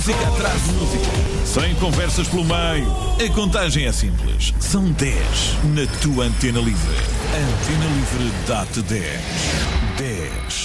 música atrás de música, sem conversas pelo meio. A contagem é simples. São 10 na tua Antena Livre. Antena Livre dá-te 10. 10.